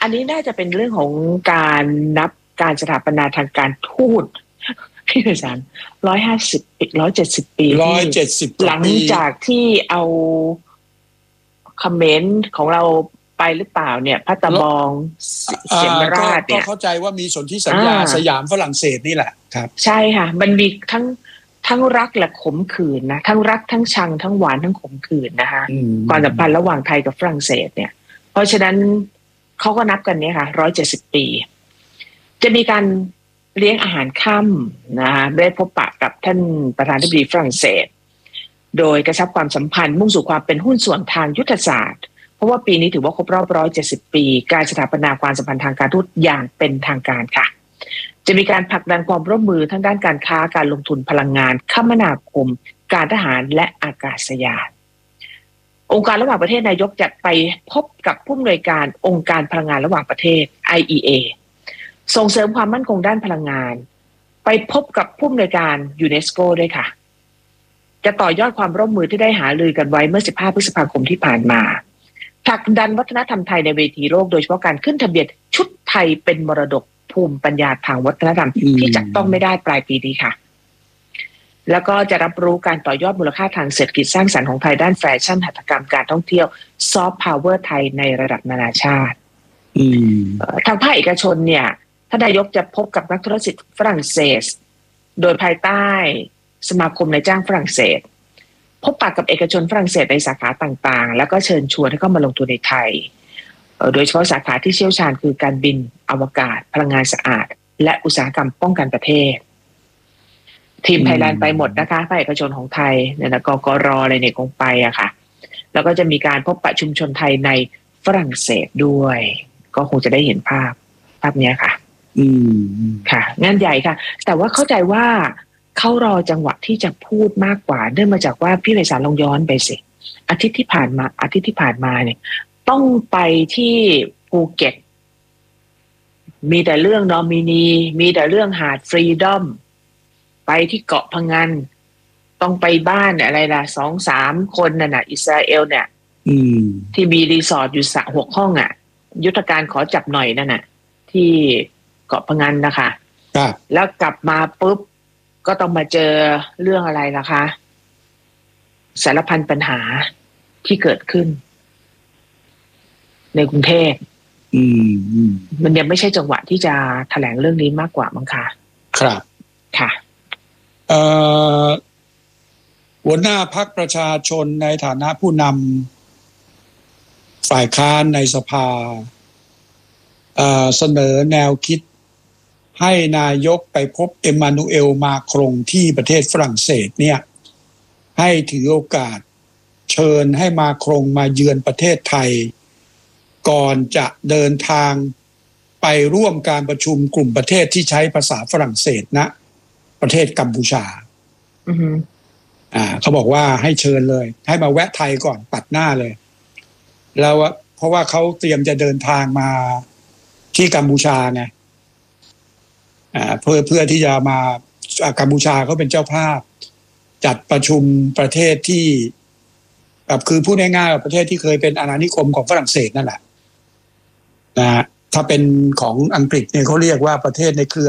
อันนี้น่าจะเป็นเรื่องของการนับการสถาปนาทางการทูตพี่อาจารย์170 ปี 170 หลังจากที่เอาคอมเมนต์ของเราไปหรือเปล่าเนี่ยพัตตาบองเขมราชเนี่ยก็เข้าใจว่ามีสนธิสัญญาสยามฝรั่งเศสนี่แหละครับใช่ค่ะมันมีทั้งรักและขมขื่นนะทั้งรักทั้งชังทั้งหวานทั้งขมขื่นนะคะความสัมพันธ์ระหว่างไทยกับฝรั่งเศสเนี่ยเพราะฉะนั้นเขาก็นับกันเนี่ยค่ะ170 ปีจะมีการเลี้ยงอาหารค่ำนะคะได้พบปะกับท่านประธานาธิบดีฝรั่งเศสโดยกระชับความสัมพันธ์มุ่งสู่ความเป็นหุ้นส่วนทางยุทธศาสตร์เพราะว่าปีนี้ถือว่าครบรอบ170 ปีการสถาปนาความสัมพันธ์ทางการทูตอย่างเป็นทางการค่ะจะมีการผลักดันความร่วมมือทั้งด้านการค้าการลงทุนพลังงานคมนาคมการทหารและอากาศยานองค์การระหว่างประเทศนายกจะไปพบกับผู้อำนวยการองค์การพลังงานระหว่างประเทศ IEA ส่งเสริมความมั่นคงด้านพลังงานไปพบกับผู้อำนวยการยูเนสโกด้วยค่ะจะต่อยอดความร่วมมือที่ได้หารือกันไว้เมื่อ15 พฤษภาคมที่ผ่านมาผลักดันวัฒนธรรมไทยในเวทีโลกโดยเฉพาะการขึ้นทะเบียนชุดไทยเป็นมรดกภูมิปัญญาทางวัฒนธรรมที่จับต้องไม่ได้ปลายปีนี้ค่ะแล้วก็จะรับรู้การต่อยอดมูลค่าทางเศรษฐกิจสร้างสรรค์ของไทยด้านแฟชั่นหัตถกรรมการท่องเที่ยวซอฟต์พาวเวอร์ไทยในระดับนานาชาติทางภาคเอกชนเนี่ยท่านนายกจะพบกับนักธุรกิจฝรั่งเศสโดยภายใต้สมาคมนายจ้างฝรั่งเศสพบปะกับเอกชนฝรั่งเศสในสาขาต่างๆแล้วก็เชิญชวนให้เข้ามาลงทุนในไทยโดยเฉพาะสาขาที่เชี่ยวชาญคือการบินอวกาศพลังงานสะอาดและอุตสาหกรรมป้องกันประเทศทีมไทยแลนด์ไปหมดนะคะภาคเอกชนของไทยเนี่ยนะกกรอะไรเนี่ยคงไปอะค่ะแล้วก็จะมีการพบปะชุมชนไทยในฝรั่งเศสด้วยก็คงจะได้เห็นภาพนี้ค่ะค่ะงานใหญ่ค่ะแต่ว่าเข้าใจว่าเขารอจังหวะที่จะพูดมากกว่าเนื่องมาจากว่าพี่ไพศาลลองย้อนไปสิอาทิตย์ที่ผ่านมาเนี่ยต้องไปที่ภูเก็ตมีแต่เรื่องนอมินีมีแต่เรื่องหาดฟรีดอมไปที่เกาะพะงันต้องไปบ้านอะไรล่ะ 2-3 คนน่ะอิสราเอลเนี่ยที่มีรีสอร์ทอยู่6 ห้องอ่ะยุทธการขอจับหน่อยนั่นน่ะที่เกาะพะงันนะคะแล้วกลับมาปุ๊บก็ต้องมาเจอเรื่องอะไรล่ะคะสารพันปัญหาที่เกิดขึ้นในกรุงเทพมันยังไม่ใช่จังหวะที่จะแถลงเรื่องนี้มากกว่ามั้งคะครับค่ะหัวหน้าพรรคประชาชนในฐานะผู้นำฝ่ายค้านในสภาเสนอแนวคิดให้นายกไปพบเอ็มมานูเอลมาครงที่ประเทศฝรั่งเศสเนี่ยให้ถือโอกาสเชิญให้มาครงมาเยือนประเทศไทยก่อนจะเดินทางไปร่วมการประชุมกลุ่มประเทศที่ใช้ภาษาฝรั่งเศสนะประเทศกัมพูชาเขาบอกว่าให้เชิญเลยให้มาแวะไทยก่อนปัดหน้าเลยแล้วเพราะว่าเขาเตรียมจะเดินทางมาที่กัมพูชาไงเพื่อที่จะมากัมพูชาเขาเป็นเจ้าภาพจัดประชุมประเทศที่คือพูดง่ายๆประเทศที่เคยเป็นอาณานิคมของฝรั่งเศสนั่นแหละนะถ้าเป็นของอังกฤษเนี่ยเขาเรียกว่าประเทศในเค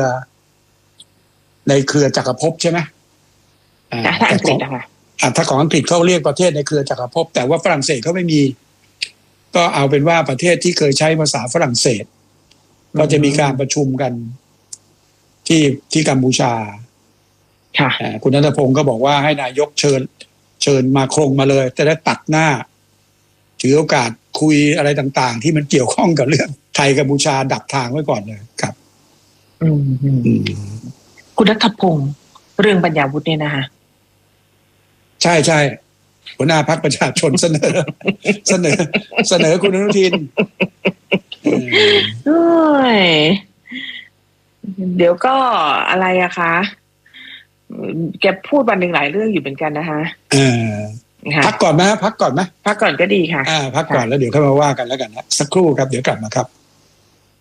รือจักรภพใช่ไหมแต่ของถ้าของอังกฤษเขาเรียกประเทศในเครือจักรภพแต่ว่าฝรั่งเศสเขาไม่มีก็เอาเป็นว่าประเทศที่เคยใช้ภาษาฝรั่งเศสก็จะมีการประชุมกันที่กัมพูชาคุณณัฐพงศ์ก็บอกว่าให้นายกเชิญมาครงมาเลยจะได้ตัดหน้าถือโอกาสคุยอะไรต่างๆที่มันเกี่ยวข้องกับเรื่องไทยกัมพูชาดักทางไว้ก่อนเลยครับคุณณัฐพงศ์เรื่องปัญญาวุฒิเนี่ยนะคะใช่หัวหน้าพรรคประชาชนเสนอคุณอนุทินเดี๋ยวก็อะไรอะคะแกพูดวันหนึ่งหลายเรื่องอยู่เหมือนกันนะคะพักก่อนไหมพักก่อนก็ดีค่ะพักก่อนแล้วเดี๋ยวค่อยมาว่ากันแล้วกันนะสักครู่ครับเดี๋ยวกลับมาครับ